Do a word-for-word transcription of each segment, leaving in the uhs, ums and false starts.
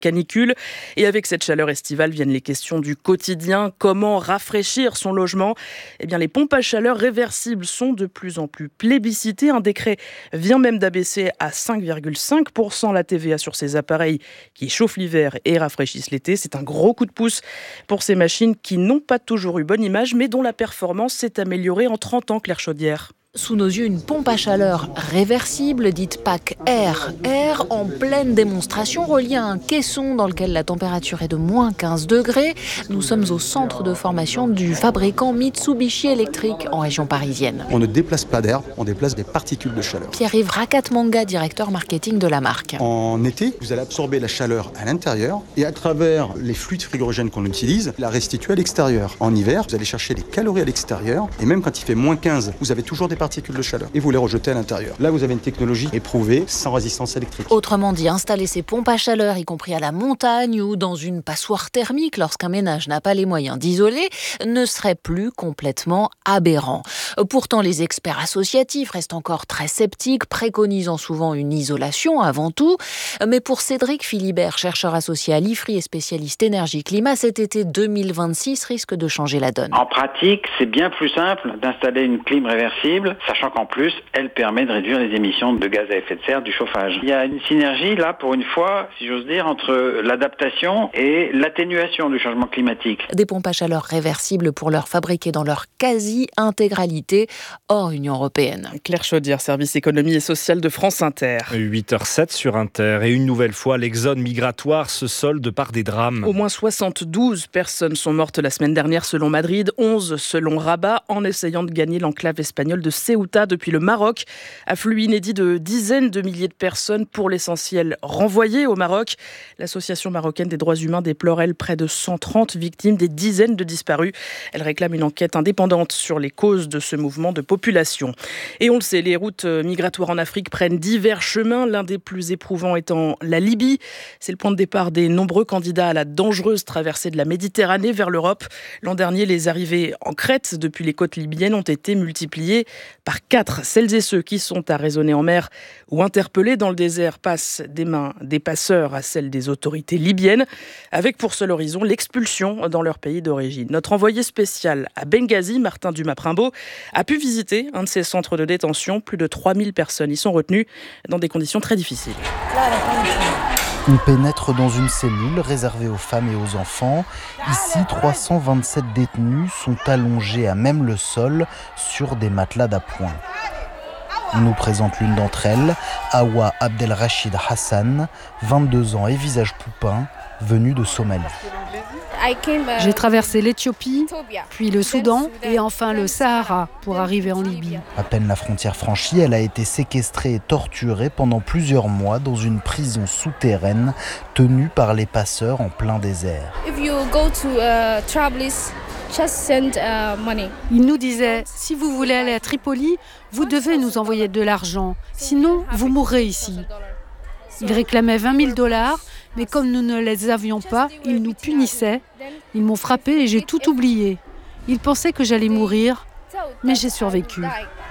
canicule. Et avec cette chaleur estivale viennent les questions du quotidien. Comment rafraîchir son logement ? Eh bien, les pompes à chaleur réversibles sont de plus en plus plébiscitées. Un décret vient même d'abaisser à cinq virgule cinq pour cent la T V A sur ces appareils qui chauffent l'hiver et rafraîchissent l'été. C'est un gros coup de pouce pour ces machines qui n'ont pas toujours eu bonne image, mais dont la performance s'est améliorée en trente ans, Claire Chaudière. Sous nos yeux, une pompe à chaleur réversible, dite Pack Air. Air en pleine démonstration, reliée à un caisson dans lequel la température est de moins quinze degrés. Nous sommes au centre de formation du fabricant Mitsubishi Electric en région parisienne. On ne déplace pas d'air, on déplace des particules de chaleur. Pierre-Yves Rakatmanga, directeur marketing de la marque. En été, vous allez absorber la chaleur à l'intérieur et à travers les fluides frigorigènes qu'on utilise, la restituer à l'extérieur. En hiver, vous allez chercher les calories à l'extérieur et même quand il fait moins quinze, vous avez toujours des particules de chaleur et vous les rejetez à l'intérieur. Là, vous avez une technologie éprouvée sans résistance électrique. Autrement dit, installer ces pompes à chaleur, y compris à la montagne ou dans une passoire thermique lorsqu'un ménage n'a pas les moyens d'isoler, ne serait plus complètement aberrant. Pourtant, les experts associatifs restent encore très sceptiques, préconisant souvent une isolation avant tout. Mais pour Cédric Philibert, chercheur associé à l'I F R I et spécialiste énergie-climat, cet été deux mille vingt-six risque de changer la donne. En pratique, c'est bien plus simple d'installer une clim réversible, sachant qu'en plus, elle permet de réduire les émissions de gaz à effet de serre du chauffage. Il y a une synergie, là, pour une fois, si j'ose dire, entre l'adaptation et l'atténuation du changement climatique. Des pompes à chaleur réversibles pour leur fabriquer dans leur quasi-intégralité hors Union européenne. Claire Chaudière, service économie et social de France Inter. huit heures zéro sept sur Inter. Et une nouvelle fois, l'exode migratoire se solde par des drames. Au moins soixante-douze personnes sont mortes la semaine dernière selon Madrid, onze selon Rabat, en essayant de gagner l'enclave espagnole de Ceuta depuis le Maroc. Afflux inédit de dizaines de milliers de personnes, pour l'essentiel renvoyées au Maroc. L'association marocaine des droits humains déplore, elle, près de cent trente victimes, des dizaines de disparus. Elle réclame une enquête indépendante sur les causes de ce mouvement de population. Et on le sait, les routes migratoires en Afrique prennent divers chemins, l'un des plus éprouvants étant la Libye. C'est le point de départ des nombreux candidats à la dangereuse traversée de la Méditerranée vers l'Europe. L'an dernier, les arrivées en Crète depuis les côtes libyennes ont été multipliées par quatre. Celles et ceux qui sont arraisonnés en mer ou interpellés dans le désert passent des mains des passeurs à celles des autorités libyennes, avec pour seul horizon l'expulsion dans leur pays d'origine. Notre envoyé spécial à Benghazi, Martin Dumas-Primbaud, a pu visiter un de ces centres de détention. Plus de trois mille personnes y sont retenues dans des conditions très difficiles. On pénètre dans une cellule réservée aux femmes et aux enfants. Ici, trois cent vingt-sept détenus sont allongés à même le sol sur des matelas d'appoint. On nous présente l'une d'entre elles, Awa Abdelrachid Hassan, vingt-deux ans et visage poupin, venue de Somalie. J'ai traversé l'Éthiopie, puis le Soudan et enfin le Sahara pour arriver en Libye. À peine la frontière franchie, elle a été séquestrée et torturée pendant plusieurs mois dans une prison souterraine tenue par les passeurs en plein désert. Il nous disait, si vous voulez aller à Tripoli, vous devez nous envoyer de l'argent, sinon vous mourrez ici. Il réclamait vingt mille dollars, mais comme nous ne les avions pas, ils nous punissaient. Ils m'ont frappé et j'ai tout oublié. Ils pensaient que j'allais mourir, mais j'ai survécu.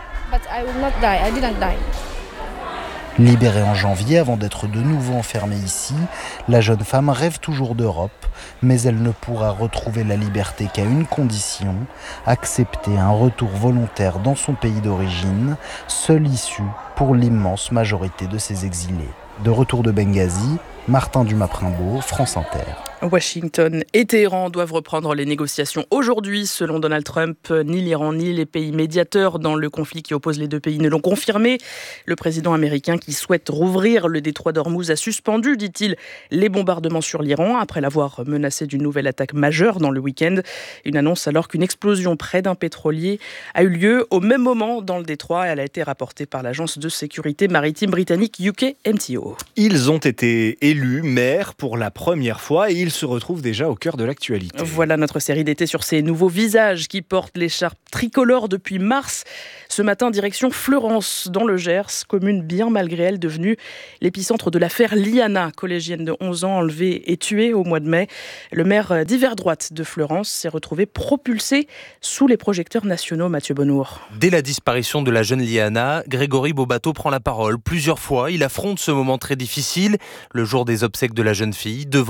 Libérée en janvier avant d'être de nouveau enfermée ici, la jeune femme rêve toujours d'Europe, mais elle ne pourra retrouver la liberté qu'à une condition, accepter un retour volontaire dans son pays d'origine, seule issue pour l'immense majorité de ses exilés. De retour de Benghazi, Martin Dumas-Primbaud, France Inter. Washington et Téhéran doivent reprendre les négociations aujourd'hui. Selon Donald Trump, ni l'Iran ni les pays médiateurs dans le conflit qui oppose les deux pays ne l'ont confirmé. Le président américain, qui souhaite rouvrir le détroit d'Ormuz, a suspendu, dit-il, les bombardements sur l'Iran après l'avoir menacé d'une nouvelle attaque majeure dans le week-end. Une annonce alors qu'une explosion près d'un pétrolier a eu lieu au même moment dans le détroit. Elle a été rapportée par l'agence de sécurité maritime britannique U K M T O. Ils ont été élus maires pour la première fois et ils il se retrouve déjà au cœur de l'actualité. Voilà notre série d'été sur ces nouveaux visages qui portent l'écharpe tricolore depuis mars. Ce matin, direction Fleurance, dans le Gers, commune bien malgré elle devenue l'épicentre de l'affaire Liana, collégienne de onze ans enlevée et tuée au mois de mai. Le maire d'hiver droite de Fleurance s'est retrouvé propulsé sous les projecteurs nationaux, Mathieu Bonnour. Dès la disparition de la jeune Liana, Grégory Bobato prend la parole. Plusieurs fois, il affronte ce moment très difficile, le jour des obsèques de la jeune fille, devant